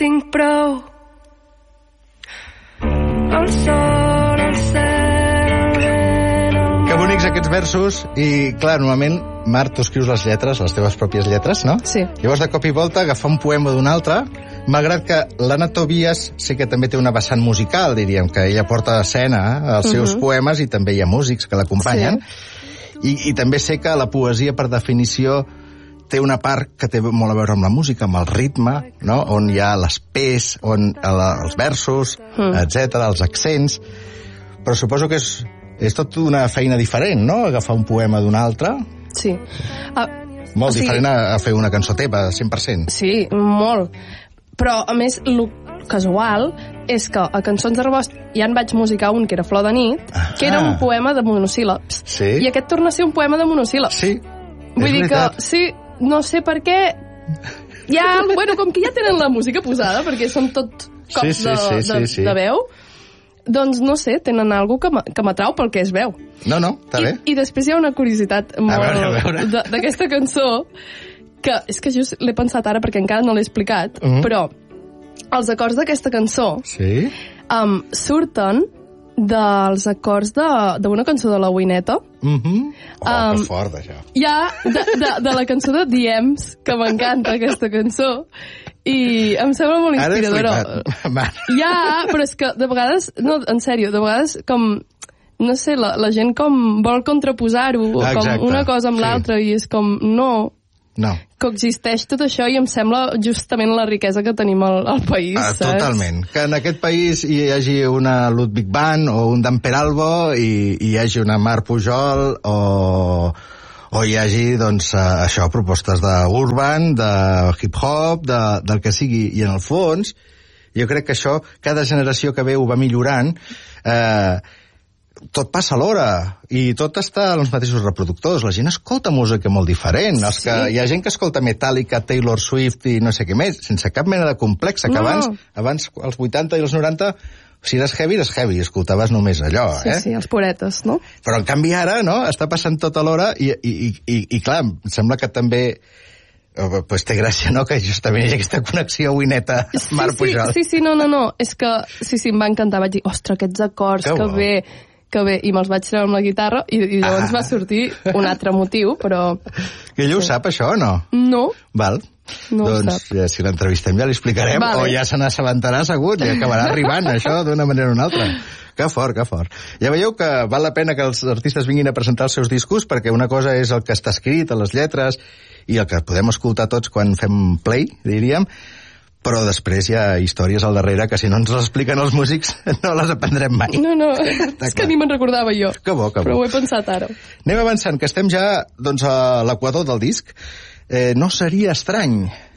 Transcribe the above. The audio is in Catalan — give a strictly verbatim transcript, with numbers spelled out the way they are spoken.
tinc prou. El sol, el cel, el vent, el Que bonics aquests versos. I, clar, normalment, Marc, tu escrius les lletres, les teves pròpies lletres, no? Sí. Llavors, de cop i volta, agafar un poema d'un altre, malgrat que l'Anna Tobias sí que també té una vessant musical, diríem, que ella porta a escena els seus uh -huh. poemes i també hi ha músics que l'acompanyen. Sí. I, I també sé que la poesia, per definició, té una part que té molt a veure amb la música, amb el ritme, no? On hi ha les pes, on els versos, mm. etcètera, els accents. Però suposo que és, és tot una feina diferent, no?, agafar un poema d'un altre. Sí. Uh, molt sí. diferent a, a fer una cançó teva, cent per cent. Sí, molt. Però, a més, el casual és que a Cançons de Rebost ja en vaig musicar un que era Flor de nit, ah. que era un poema de monosíl·labs. Sí. I aquest torna a ser un poema de monosíl·labs. Sí, Vull és dir veritat. que, sí, no sé per què... Ja, bueno, com que ja tenen la música posada, perquè són tot cops sí, sí, de, sí, sí, de, sí. de veu, doncs, no sé, tenen alguna que m'atrau pel que es veu. No, no, està I, bé. I després hi ha una curiositat molt d'aquesta cançó, que és que just l'he pensat ara perquè encara no l'he explicat, uh -huh. però els acords d'aquesta cançó sí? um, surten dels acords d'una cançó de la Wineta. Uh -huh. Oh, um, que fort, això. Hi ha de, de, de la cançó de The Ems, que m'encanta aquesta cançó, i em sembla molt inspiradora. Ja, però és que de vegades, no, en sèrio, de vegades com, no sé, la, la gent com vol contraposar-ho, com una cosa amb sí. l'altra, i és com, no... No. Coexisteix tot això i em sembla justament la riquesa que tenim al, al país, ah, saps? Totalment. Que en aquest país hi hagi una Ludwig Band o un Dan Peralbo i hi hagi una Mar Pujol o, o hi hagi, doncs, això, propostes d'urban, de hip-hop, de, del que sigui. I en el fons, jo crec que això, cada generació que ve ho va millorant, eh, tot passa alhora i tot està als mateixos reproductors. La gent escolta música molt diferent. Sí. Els que, hi ha gent que escolta Metallica, Taylor Swift i no sé què més, sense cap mena de complex, que no. abans, abans, als vuitanta i als noranta, si eres heavy, eres heavy, escoltaves només allò, sí, eh? Sí, sí, els puretes, no? Però en canvi ara, no?, està passant tot alhora i, i, i, i clar, em sembla que també... pues té gràcia, no?, que justament hi ha aquesta connexió Wineta-Mar sí, Pujol. Sí, sí, sí, no, no, no, és que sí, sí, em va encantar, vaig dir, ostres, aquests acords, que, que bé, que bé, i me'ls vaig treure amb la guitarra i, i llavors ah. va sortir un altre motiu, però... Que ella ho sap, això, o no? No. Val. No doncs, ja, si l'entrevistem ja l'explicarem, vale. O ja se n'assabentarà segur, i acabarà arribant, això, d'una manera o una altra. Que fort, que fort. Ja veieu que val la pena que els artistes vinguin a presentar els seus discos, perquè una cosa és el que està escrit a les lletres i el que podem escoltar tots quan fem play, diríem, però després hi ha històries al darrere que si no ens les expliquen els músics no les aprendrem mai. No, no, és que ni me'n recordava jo. Que bo, que bo. Però ho he pensat ara. Anem avançant, que estem ja doncs, a l'equador del disc. Eh, no seria estrany.